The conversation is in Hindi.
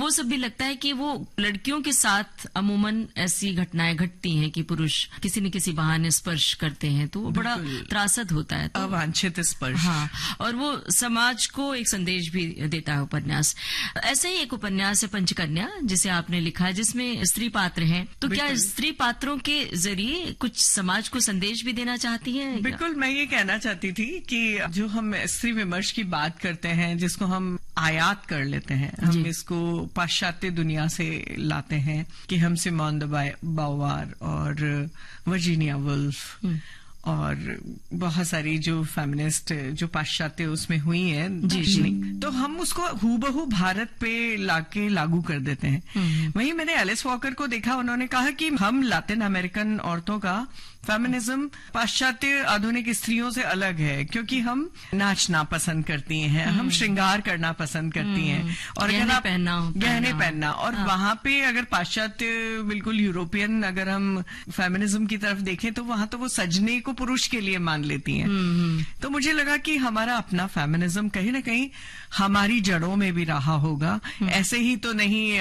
वो सब भी लगता है कि वो लड़कियों के साथ अमूमन ऐसी घटनाएं घटती हैं कि पुरुष किसी न किसी बहाने स्पर्श करते हैं, तो वो बड़ा त्रासद होता है, अवांछित स्पर्श। हाँ, और वो समाज को एक संदेश भी देता है उपन्यास। ऐसे ही एक उपन्यास है पंचकन्या, जिसे आपने लिखा है, जिसमें स्त्री पात्र हैं। तो क्या स्त्री पात्रों के जरिए कुछ समाज को संदेश भी देना चाहती हैं? बिल्कुल, मैं ये कहना चाहती थी कि जो हम स्त्री विमर्श की बात करते हैं, जिसको हम आयात कर लेते हैं, हम इसको पाश्चात्य दुनिया से लाते हैं कि हम सिमोन द बाउवार और वर्जीनिया वुल्फ और बहुत सारी जो फेमिनिस्ट जो पाश्चात्य उसमें हुई है दार्शनिक, तो हम उसको हूबहू भारत पे लाके लागू कर देते हैं। वहीं मैंने एलिस वॉकर को देखा, उन्होंने कहा कि हम लैटिन अमेरिकन औरतों का फेमिनिज्म पाश्चात्य आधुनिक स्त्रियों से अलग है, क्योंकि हम नाचना पसंद करती हैं, हम श्रृंगार करना पसंद करती हैं और गहने पहनना। और वहां पे अगर पाश्चात्य बिल्कुल यूरोपियन अगर हम फेमिनिज्म की तरफ देखें तो वहां तो वो सजने को पुरुष के लिए मान लेती हैं। तो मुझे लगा कि हमारा अपना फेमिनिज्म कहीं ना कहीं हमारी जड़ों में भी रहा होगा, ऐसे ही तो नहीं